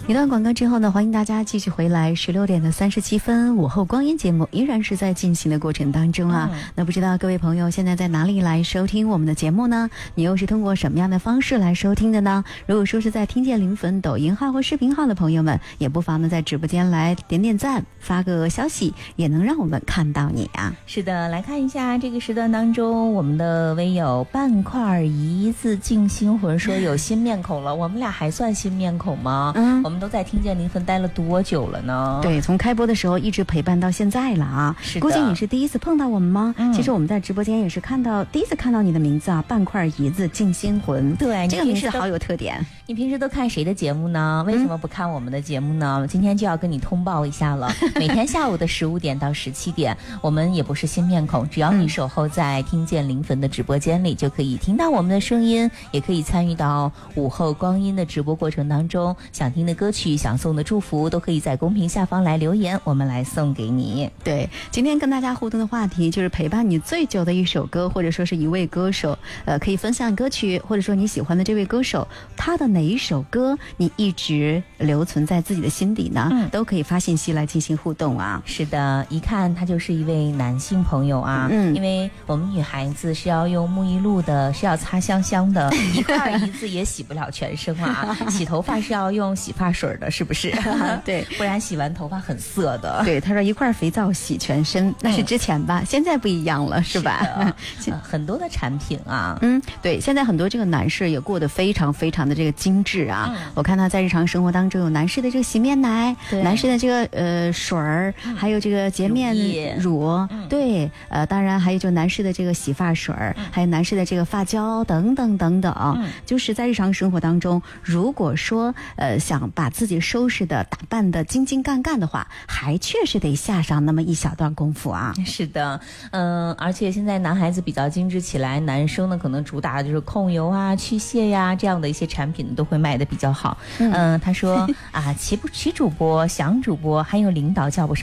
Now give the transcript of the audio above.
一段广告之后呢，欢迎大家继续回来，16点的37分，午后光阴节目依然是在进行的过程当中啊。那不知道各位朋友现在在哪里来收听我们的节目呢？你又是通过什么样的方式来收听的呢？如果说是在听见零粉抖音号或视频号的朋友们，也不妨呢在直播间来点点赞，发个消息，也能让我们看到你啊。 是的，来看一下这个时段当中，我们的微友半块一字静心魂说有新面孔了，我们俩还算新面孔吗？我们都在听见零分待了多久了呢？ 对，从开播的时候一直陪伴到现在了啊。 是的， 估计你是第一次碰到我们吗？其实我们在直播间也是第一次看到你的名字啊，半块一字静心魂。 对， 这个名字好有特点。 你平时都看谁的节目呢？为什么不看我们的节目呢？今天就要跟你通报一下了。每天下午的15点到17点，我们也不是新面孔，只要你守候在听见零粉的直播间里，就可以听到我们的声音，也可以参与到午后光阴的直播过程当中。想听的歌曲，想送的祝福，都可以在公屏下方来留言，我们来送给你。 对，今天跟大家互动的话题就是陪伴你最久的一首歌，或者说是一位歌手，可以分享歌曲，或者说你喜欢的这位歌手，他的哪一首歌你一直留存在自己的心底呢？都可以发信息来进行互动啊。 是的，一看他就是一位男性朋友啊，因为我们女孩子是要用沐浴露的，是要擦香香的，一块一字也洗不了全身啊。洗头发是要用洗发水的，是不是？ 对， 不然洗完头发很涩的。 对，他说一块肥皂洗全身，那是之前吧，现在不一样了，是吧？ 很多的产品啊， 对，现在很多这个男士也过得非常非常的这个精致啊。我看他在日常生活当中有男士的这个洗面奶，男士的这个水儿，还有这个洁面乳，对，当然还有就男士的这个洗发水儿，还有男士的这个发胶等等等等。就是在日常生活当中，如果说想把自己收拾的打扮的精精干干的话，还确实得下上那么一小段功夫啊。 是的，而且现在男孩子比较精致起来，男生呢可能主打的就是控油啊、去屑呀这样的一些产品都会卖的比较好。他说啊，齐主播、翔主播还有领导叫不上。